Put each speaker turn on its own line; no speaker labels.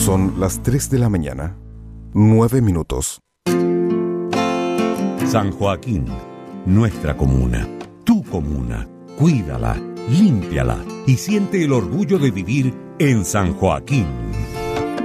Son las 3 de la mañana, 9 minutos.
San Joaquín, nuestra comuna, tu comuna. Cuídala, límpiala y siente el orgullo de vivir en San Joaquín.